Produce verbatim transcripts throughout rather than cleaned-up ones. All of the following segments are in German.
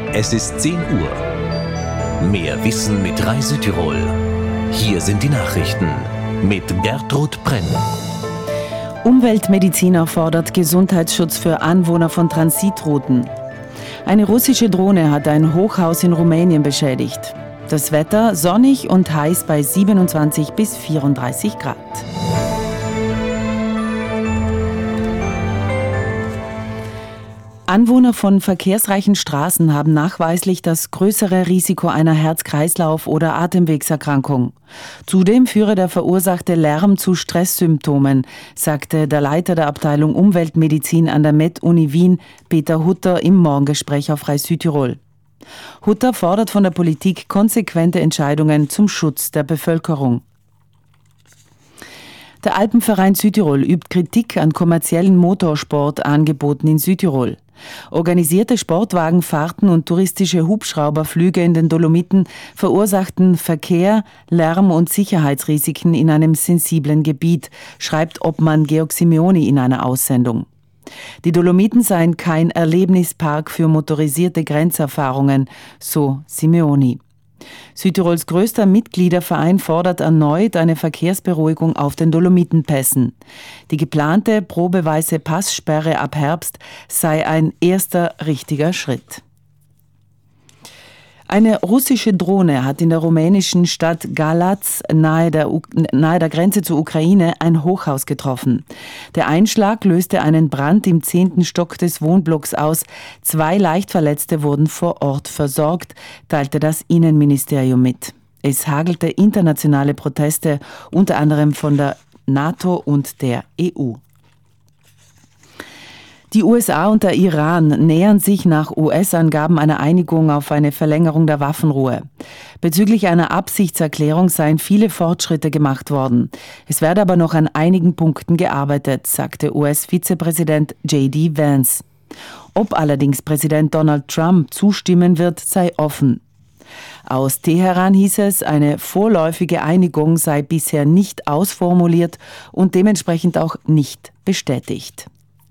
Es ist zehn Uhr. Mehr Wissen mit Rai Südtirol. Hier sind die Nachrichten mit Gertrud Brenn. Umweltmediziner fordert Gesundheitsschutz für Anwohner von Transitrouten. Eine russische Drohne hat ein Hochhaus in Rumänien beschädigt. Das Wetter sonnig und heiß bei siebenundzwanzig bis vierunddreißig Grad. Anwohner von verkehrsreichen Straßen haben nachweislich das größere Risiko einer Herz-Kreislauf- oder Atemwegserkrankung. Zudem führe der verursachte Lärm zu Stresssymptomen, sagte der Leiter der Abteilung Umweltmedizin an der Med-Uni Wien, Peter Hutter, im Morgengespräch auf Rai Südtirol. Hutter fordert von der Politik konsequente Entscheidungen zum Schutz der Bevölkerung. Der Alpenverein Südtirol übt Kritik an kommerziellen Motorsportangeboten in Südtirol. Organisierte Sportwagenfahrten und touristische Hubschrauberflüge in den Dolomiten verursachten Verkehr, Lärm und Sicherheitsrisiken in einem sensiblen Gebiet, schreibt Obmann Georg Simeoni in einer Aussendung. Die Dolomiten seien kein Erlebnispark für motorisierte Grenzerfahrungen, so Simeoni. Südtirols größter Mitgliederverein fordert erneut eine Verkehrsberuhigung auf den Dolomitenpässen. Die geplante probeweise Passsperre ab Herbst sei ein erster richtiger Schritt. Eine russische Drohne hat in der rumänischen Stadt Galați nahe der, U- nahe der Grenze zur Ukraine ein Hochhaus getroffen. Der Einschlag löste einen Brand im zehnten Stock des Wohnblocks aus. Zwei Leichtverletzte wurden vor Ort versorgt, teilte das Innenministerium mit. Es hagelte internationale Proteste, unter anderem von der NATO und der E U. Die U S A und der Iran nähern sich nach U S-Angaben einer Einigung auf eine Verlängerung der Waffenruhe. Bezüglich einer Absichtserklärung seien viele Fortschritte gemacht worden. Es werde aber noch an einigen Punkten gearbeitet, sagte U S-Vizepräsident J D Vance. Ob allerdings Präsident Donald Trump zustimmen wird, sei offen. Aus Teheran hieß es, eine vorläufige Einigung sei bisher nicht ausformuliert und dementsprechend auch nicht bestätigt.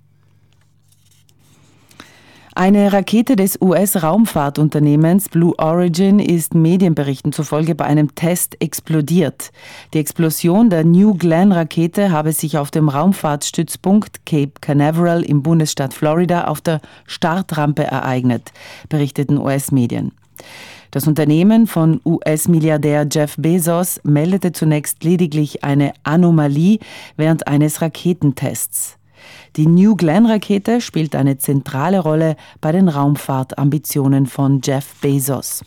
Eine Rakete des U S-Raumfahrtunternehmens Blue Origin ist Medienberichten zufolge bei einem Test explodiert. Die Explosion der New Glenn-Rakete habe sich auf dem Raumfahrtstützpunkt Cape Canaveral im Bundesstaat Florida auf der Startrampe ereignet, berichteten U S-Medien. Das Unternehmen von U S-Milliardär Jeff Bezos meldete zunächst lediglich eine Anomalie während eines Raketentests. Die New Glenn-Rakete spielt eine zentrale Rolle bei den Raumfahrtambitionen von Jeff Bezos.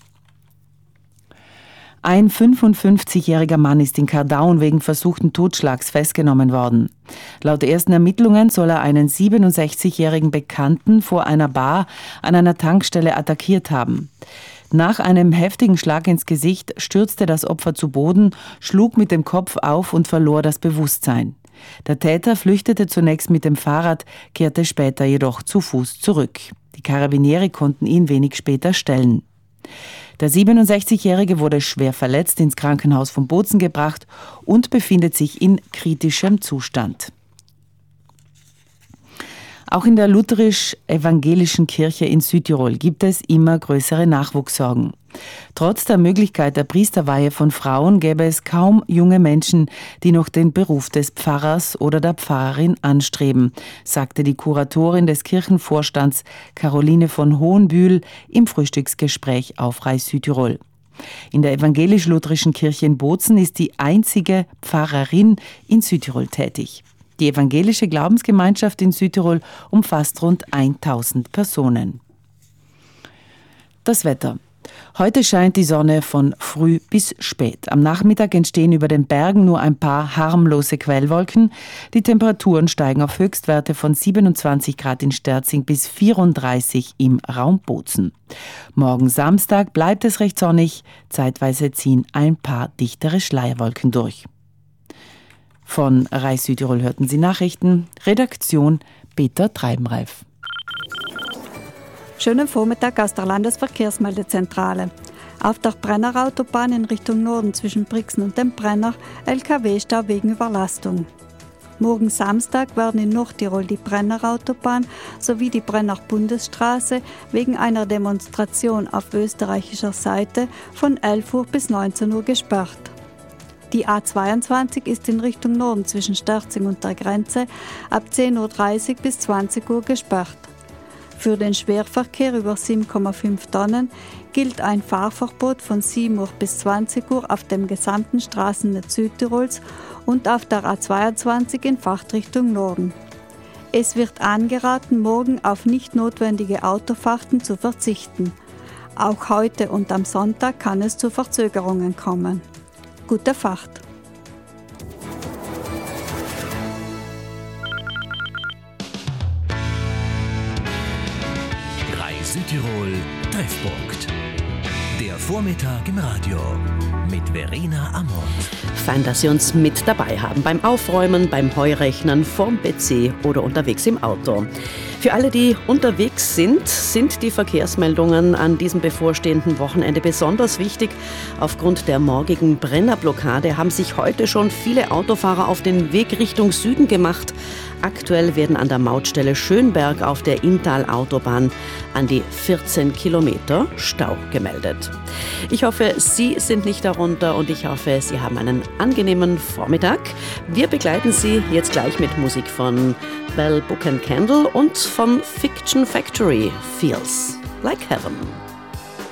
Ein fünfundfünfzigjähriger Mann ist in Cardown wegen versuchten Totschlags festgenommen worden. Laut ersten Ermittlungen soll er einen siebenundsechzigjährigen Bekannten vor einer Bar an einer Tankstelle attackiert haben. Nach einem heftigen Schlag ins Gesicht stürzte das Opfer zu Boden, schlug mit dem Kopf auf und verlor das Bewusstsein. Der Täter flüchtete zunächst mit dem Fahrrad, kehrte später jedoch zu Fuß zurück. Die Karabiniere konnten ihn wenig später stellen. Der siebenundsechzigjährige wurde schwer verletzt ins Krankenhaus von Bozen gebracht und befindet sich in kritischem Zustand. Auch in der lutherisch-evangelischen Kirche in Südtirol gibt es immer größere Nachwuchssorgen. Trotz der Möglichkeit der Priesterweihe von Frauen gäbe es kaum junge Menschen, die noch den Beruf des Pfarrers oder der Pfarrerin anstreben, sagte die Kuratorin des Kirchenvorstands Caroline von Hohenbühl im Frühstücksgespräch auf Rai Südtirol. In der evangelisch-lutherischen Kirche in Bozen ist die einzige Pfarrerin in Südtirol tätig. Die evangelische Glaubensgemeinschaft in Südtirol umfasst rund tausend Personen. Das Wetter. Heute scheint die Sonne von früh bis spät. Am Nachmittag entstehen über den Bergen nur ein paar harmlose Quellwolken. Die Temperaturen steigen auf Höchstwerte von siebenundzwanzig Grad in Sterzing bis vierunddreißig im Raum Bozen. Morgen Samstag bleibt es recht sonnig. Zeitweise ziehen ein paar dichtere Schleierwolken durch. Von Rai Südtirol hörten Sie Nachrichten. Redaktion Peter Treibenreif. Schönen Vormittag aus der Landesverkehrsmeldezentrale. Auf der Brennerautobahn in Richtung Norden zwischen Brixen und dem Brenner L K W-Stau wegen Überlastung. Morgen Samstag werden in Nordtirol die Brennerautobahn sowie die Brenner Bundesstraße wegen einer Demonstration auf österreichischer Seite von elf Uhr bis neunzehn Uhr gesperrt. Die A zweiundzwanzig ist in Richtung Norden zwischen Sterzing und der Grenze ab zehn Uhr dreißig bis zwanzig Uhr gesperrt. Für den Schwerverkehr über sieben Komma fünf Tonnen gilt ein Fahrverbot von sieben Uhr bis zwanzig Uhr auf dem gesamten Straßennetz Südtirols und auf der A zweiundzwanzig in Fahrtrichtung Norden. Es wird angeraten, morgen auf nicht notwendige Autofahrten zu verzichten. Auch heute und am Sonntag kann es zu Verzögerungen kommen. Gute Fahrt! Südtirol Treffpunkt. Der Vormittag im Radio mit Verena Amont. Fein, dass Sie uns mit dabei haben beim Aufräumen, beim Heurechnen, vorm P C oder unterwegs im Auto. Für alle, die unterwegs sind, sind die Verkehrsmeldungen an diesem bevorstehenden Wochenende besonders wichtig. Aufgrund der morgigen Brennerblockade haben sich heute schon viele Autofahrer auf den Weg Richtung Süden gemacht. Aktuell werden an der Mautstelle Schönberg auf der Inntal-Autobahn an die vierzehn Kilometer Stau gemeldet. Ich hoffe, Sie sind nicht darunter und ich hoffe, Sie haben einen angenehmen Vormittag. Wir begleiten Sie jetzt gleich mit Musik von Bell Book and Candle und von Fiction Factory, Feels Like Heaven.